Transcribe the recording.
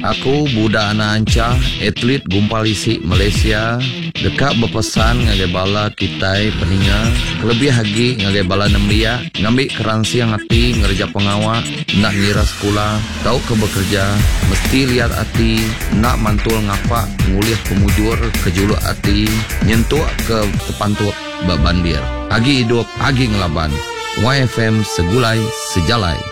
Aku budak anak anca, atlet gumpal isi Malaysia. Dekat berpesan ngagai bala kitai peninga. Lebih lagi ngagai bala nemlia. Ngambil keransi yang hati ngerja pengawak. Nak ngira sekolah, tahu ke bekerja. Mesti lihat hati, nak mantul ngapak. Nguliah pemujur ke juluk hati. Nyentuh ke tepantuk babandir. Agi hidup, agi ngelaban. YFM segulai sejalai.